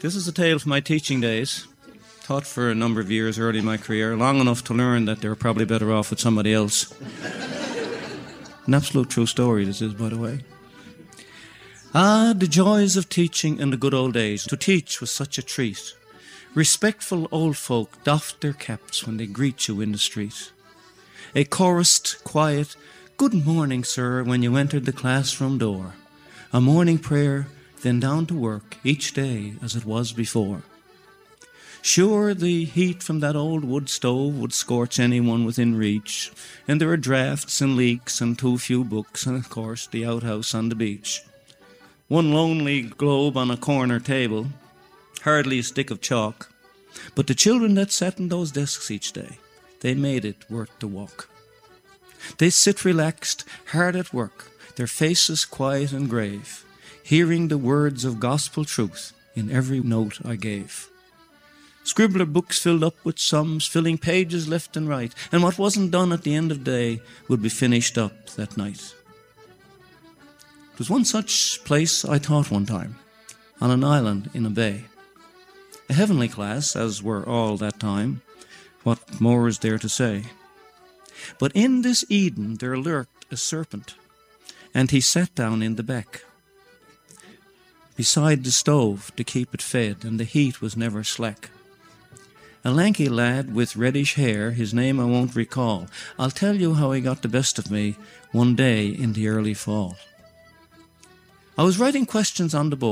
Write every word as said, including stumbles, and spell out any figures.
This is a tale from my teaching days. Taught for a number of years early in my career, long enough to learn that they were probably better off with somebody else. An absolute true story, this is, by the way. Ah, the joys of teaching in the good old days. To teach was such a treat. Respectful old folk doffed their caps when they greet you in the street. A chorused, quiet, "Good morning, sir," when you entered the classroom door. A morning prayer, then down to work each day as it was before. Sure, the heat from that old wood stove would scorch anyone within reach, and there were draughts and leaks and too few books, and of course the outhouse on the beach. One lonely globe on a corner table, hardly a stick of chalk, but the children that sat in those desks each day, they made it worth the walk. They sit relaxed, hard at work, their faces quiet and grave, hearing the words of gospel truth in every note I gave. Scribbler books filled up with sums, filling pages left and right, and what wasn't done at the end of the day would be finished up that night. It was one such place I taught one time, on an island in a bay. A heavenly class, as were all that time. What more is there to say? But in this Eden there lurked a serpent, and he sat down in the beck, beside the stove to keep it fed, and the heat was never slack. A lanky lad with reddish hair, his name I won't recall. I'll tell you how he got the best of me one day in the early fall. I was writing questions on the board.